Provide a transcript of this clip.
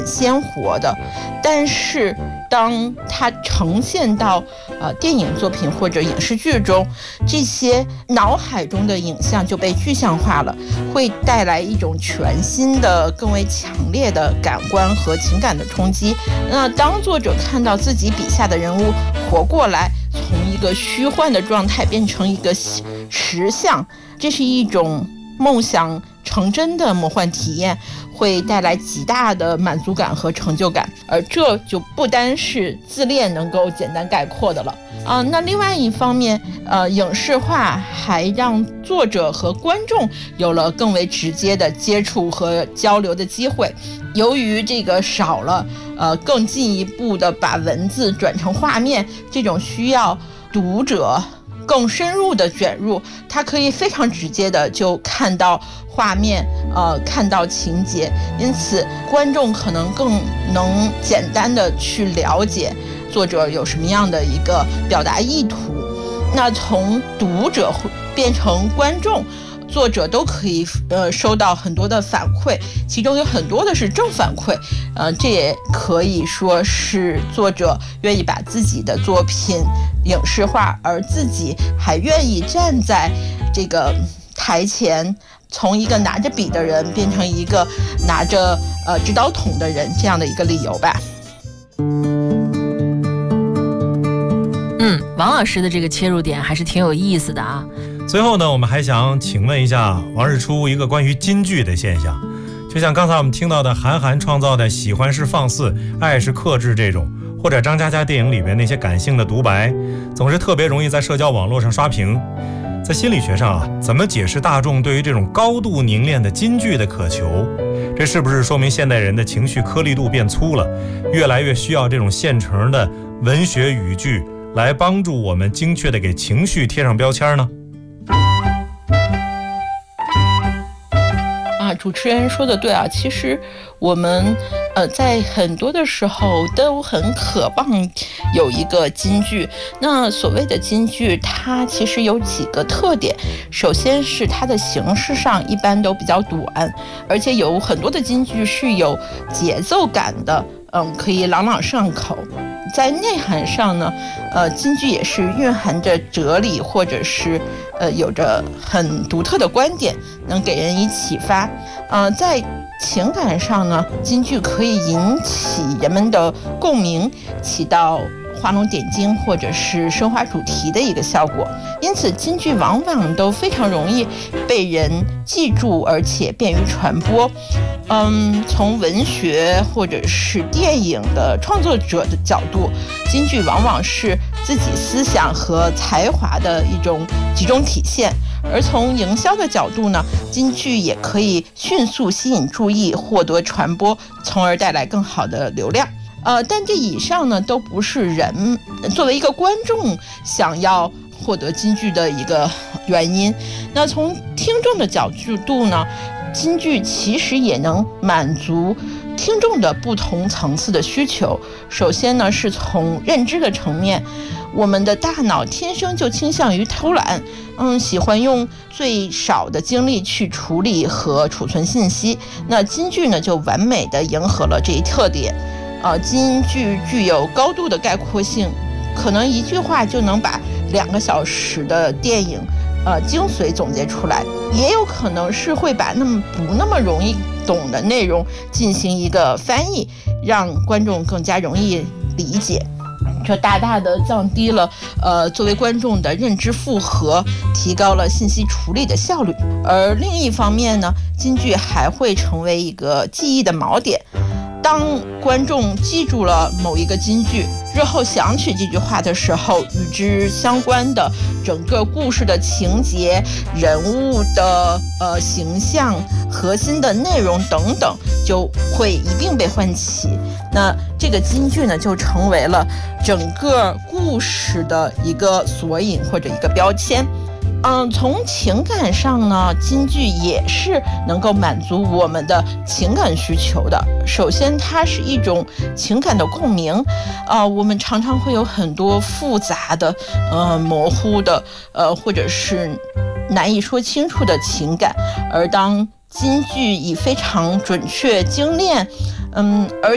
鲜活的，但是当它呈现到电影作品或者影视剧中，这些脑海中的影像就被具象化了，会带来一种全新的更为强烈的感官和情感的冲击。那当作者看到自己笔下的人物活过来，从一个虚幻的状态变成一个实像，这是一种梦想成真的魔幻体验，会带来极大的满足感和成就感，而这就不单是自恋能够简单概括的了。那另外一方面，影视化还让作者和观众有了更为直接的接触和交流的机会。由于这个少了更进一步的把文字转成画面这种需要，读者更深入的卷入，他可以非常直接的就看到画面，看到情节，因此观众可能更能简单的去了解作者有什么样的一个表达意图。那从读者变成观众，作者都可以收到很多的反馈，其中有很多的是正反馈，这也可以说是作者愿意把自己的作品影视化，而自己还愿意站在这个台前，从一个拿着笔的人变成一个拿着指导筒的人，这样的一个理由吧。 王老师的这个切入点还是挺有意思的啊。 最后呢，我们还想请问一下王日出一个关于金句的现象，就像刚才我们听到的韩寒创造的喜欢是放肆，爱是克制这种，或者张嘉佳电影里边那些感性的独白，总是特别容易在社交网络上刷屏。在心理学上怎么解释大众对于这种高度凝练的金句的渴求？这是不是说明现代人的情绪颗粒度变粗了，越来越需要这种现成的文学语句来帮助我们精确地给情绪贴上标签呢？ 主持人说的对啊，其实我们在很多的时候都很渴望有一个金句。那所谓的金句，它其实有几个特点。首先是它的形式上一般都比较短，而且有很多的金句是有节奏感的，可以朗朗上口。在内涵上呢，金句也是蕴含着哲理，或者是有着很独特的观点，能给人以启发。在情感上呢，金句可以引起人们的共鸣，起到画龙点睛或者是升华主题的一个效果。因此金句往往都非常容易被人记住，而且便于传播。从文学或者是电影的创作者的角度，金句往往是自己思想和才华的一种集中体现。而从营销的角度呢，金句也可以迅速吸引注意，获得传播，从而带来更好的流量。但这以上呢，都不是人作为一个观众想要获得金句的一个原因。那从听众的角度呢，金句其实也能满足听众的不同层次的需求。首先呢，是从认知的层面，我们的大脑天生就倾向于偷懒，喜欢用最少的精力去处理和储存信息。那金句呢，就完美的迎合了这一特点。金句具有高度的概括性，可能一句话就能把2个小时的电影精髓总结出来，也有可能是会把不那么容易懂的内容进行一个翻译，让观众更加容易理解。这大大的降低了作为观众的认知负荷，提高了信息处理的效率。而另一方面呢，金句还会成为一个记忆的锚点。当观众记住了某一个金句，日后想起这句话的时候，与之相关的整个故事的情节、人物的形象、核心的内容等等，就会一并被唤起。那这个金句呢，就成为了整个故事的一个索引或者一个标签。从情感上呢，金句也是能够满足我们的情感需求的。首先，它是一种情感的共鸣。我们常常会有很多复杂的、模糊的，或者是难以说清楚的情感，而当金句以非常准确、精炼，而